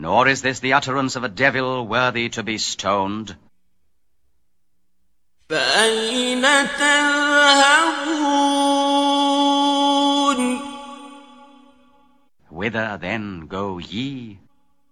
nor is this the utterance of a devil worthy to be stoned. فَأَيْنَ تَذْهَبُونَ? Whither then go ye?